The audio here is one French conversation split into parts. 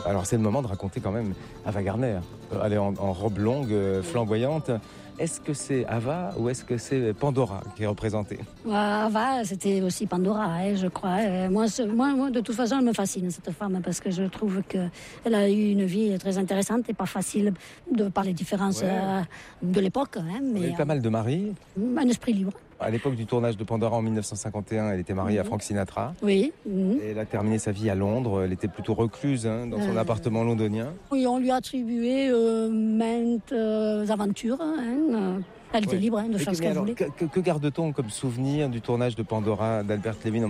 Alors c'est le moment de raconter quand même Ava Gardner. Elle est en robe longue, flamboyante. Est-ce que c'est Ava ou est-ce que c'est Pandora qui est représentée? Ava, c'était aussi Pandora, je crois. Moi, de toute façon, elle me fascine, cette femme, parce que je trouve qu'elle a eu une vie très intéressante et pas facile par les différences de l'époque. Mais Elle a eu pas mal de maris. Un esprit libre. À l'époque du tournage de Pandora en 1951, elle était mariée à Frank Sinatra. Oui. Et elle a terminé sa vie à Londres. Elle était plutôt recluse dans son appartement londonien. Oui, on lui a attribué maintes aventures. Elle était libre de faire ce qu'elle voulait. Que garde-t-on comme souvenir du tournage de Pandora d'Albert Levin en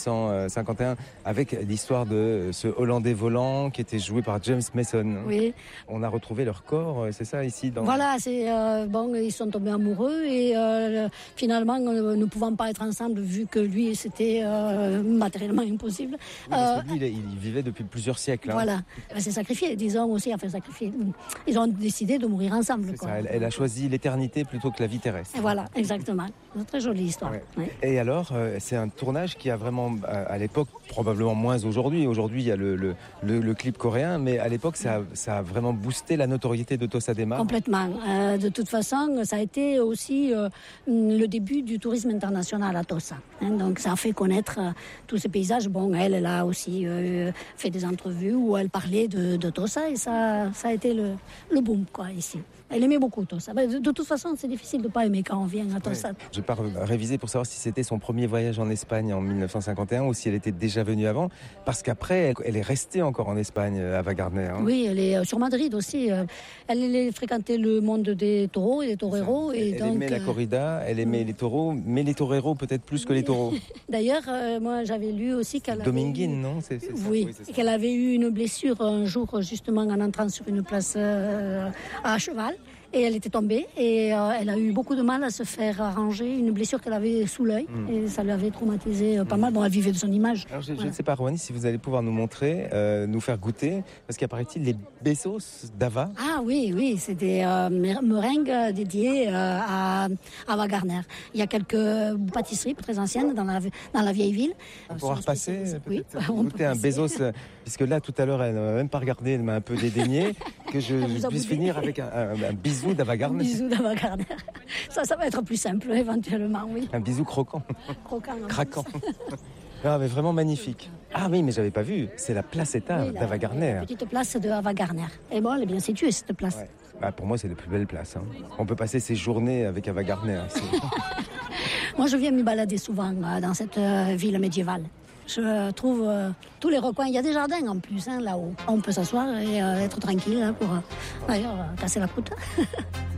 1951 avec l'histoire de ce Hollandais volant qui était joué par James Mason? Oui. On a retrouvé leur corps, c'est ça ici Voilà, ils sont tombés amoureux et finalement ne pouvant pas être ensemble vu que lui c'était matériellement impossible. Oui, parce que lui, il vivait depuis plusieurs siècles. Voilà, elle s'est sacrifiée, disons aussi, a fait sacrifier. Ils ont décidé de mourir ensemble. C'est ça, elle a choisi l'éternité plutôt que la vie terrestre. Et voilà, exactement. C'est une très jolie histoire. Ouais. Oui. Et alors, c'est un tournage qui a vraiment, à l'époque, probablement moins aujourd'hui. Aujourd'hui, il y a le clip coréen, mais à l'époque, ça a vraiment boosté la notoriété de Tossa Démarre. Complètement. De toute façon, ça a été aussi le début du tourisme international à Tossa. Donc, ça a fait connaître tous ces paysages. Bon, elle a aussi fait des entrevues où elle parlait de Tossa et ça a été le boom, quoi, ici. Elle aimait beaucoup Tossa. De toute façon, c'est difficile de ne pas aimer quand on vient à Tossa. Ouais. Je n'ai pas révisé pour savoir si c'était son premier voyage en Espagne en 1951 ou si elle était déjà venue avant. Parce qu'après, elle est restée encore en Espagne, Ava Gardner. Oui, elle est sur Madrid aussi. Elle fréquentait le monde des taureaux et des toreros. Elle aimait la corrida, elle aimait les taureaux, mais les toreros peut-être plus que les taureaux. D'ailleurs, moi j'avais lu aussi qu'elle avait... Dominguine, non? C'est ça. Oui, et qu'elle avait eu une blessure un jour justement en entrant sur une place à cheval. Et elle était tombée et elle a eu beaucoup de mal à se faire arranger une blessure qu'elle avait sous l'œil et ça lui avait traumatisé pas mal. Bon, elle vivait de son image. Alors, je ne sais pas, Rouhani, si vous allez pouvoir nous montrer, nous faire goûter, parce qu'apparaît-il les Bessos d'Ava. Ah oui, c'est des meringues dédiées à Ava Gardner. Il y a quelques pâtisseries très anciennes dans la vieille ville. On pourra repasser, oui, goûter un Bezos, puisque là, tout à l'heure, elle ne m'a même pas regardé, elle m'a un peu dédaigné, que je puisse finir avec un bisou d'Ava Gardner. Un bisou d'Ava Gardner. Ça va être plus simple, éventuellement, oui. Un bisou croquant. Craquant. Ah, mais vraiment magnifique. Ah oui, mais j'avais pas vu. C'est la placetta d'Ava Gardner. La petite place de Ava Gardner. Et bon, elle est bien située, cette place. Ouais. Bah, pour moi, c'est la plus belle place. On peut passer ses journées avec Ava Gardner ici. Moi, je viens me balader souvent dans cette ville médiévale. Je trouve tous les recoins. Il y a des jardins en plus, là-haut. On peut s'asseoir et être tranquille pour, d'ailleurs, casser la croûte.